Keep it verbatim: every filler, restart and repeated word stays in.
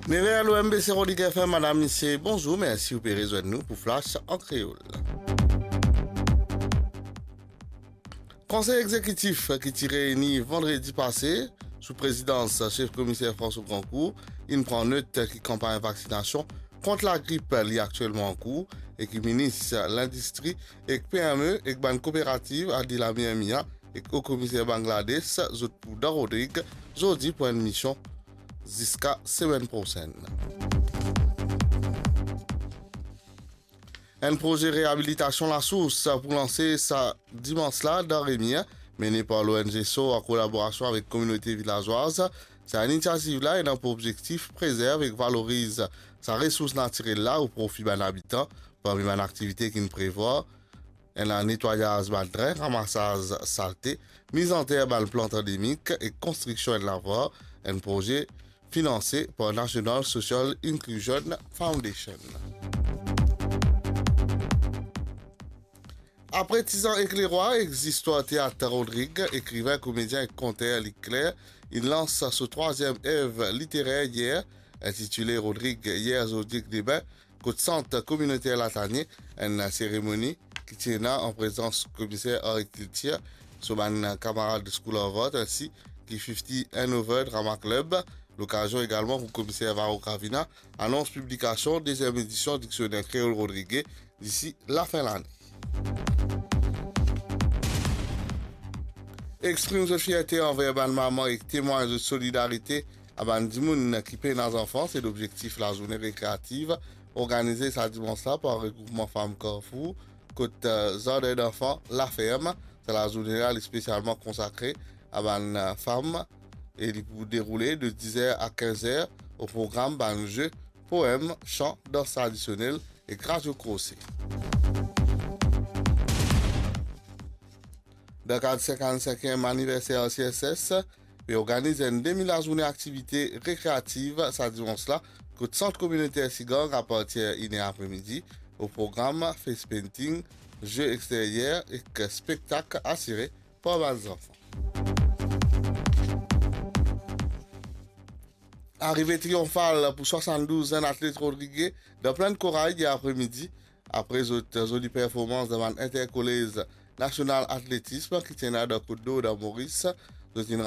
Nevers l'O M B C Rodriguez F M, madame, monsieur, bonjour, merci vous pouvez rejoindre nous pour Flash en créole. Conseil exécutif qui s'est réuni vendredi passé, sous présidence chef commissaire François Grandcourt, il prend note qui campagne vaccination contre la grippe liée actuellement en cours et qui ministre l'industrie et P M E et ban coopérative a dit la Mia et au commissaire Bangladesh, Zotpouda Rodrigue, jeudi pour une mission jusqu'à semaine prochaine. Un projet réhabilitation la source pour lancer sa dimanche là dans Rémien, mené par l'O N G S O en collaboration avec la communauté villageoise. Cette initiative là est pour objectif préserve et valorise sa ressource naturelle là au profit des habitants parmi les activités qui nous prévoit un nettoyage de drain, ramassage saleté, mise en terre de plantes endémiques et construction de lavoir, un projet financé par National Social Inclusion Foundation. Après Tisan Éclairois, ex-histoire théâtre Rodrigue, écrivain, comédien et conteur Leclerc, il lance ce troisième œuvre littéraire hier, intitulé Rodrigue hier au Dic des Bains, côte centre communautaire latanier, une cérémonie qui tient en présence du commissaire Henri Tiltier, son camarade de School of Art, ainsi qui cinquante et un over Drama Club. L'occasion également pour le commissaire Varro Cravina annonce publication deuxième édition dictionnaire créole Rodrigue d'ici la fin de l'année. Exprime sa fierté envers ban maman et témoigne de solidarité à ban dimoun qui paie nos enfants. C'est l'objectif de la journée récréative organisée ce dimanche-là par le regroupement Femmes Carrefour, côte Jardin d'enfants, La Ferme. C'est la journée là spécialement consacrée à ban femmes et pour dérouler de dix heures à quinze heures au programme ban jeu, poèmes, chants, danse traditionnelle et grâce au crochet. Dans le cadre du cinquante-cinquième anniversaire C S S, il organise une demi-journée d'activité récréative, ça dimanche là, que le centre communautaire Sigang à partir de après-midi, au programme face painting, jeux extérieurs et spectacle assuré par les enfants. Arrivée triomphale pour soixante-douze ans athlètes Rodriguez dans plein de corail hier après-midi, après les jolies performances devant l'intercollège national athlétisme qui tient à Côte d'Or dans Maurice.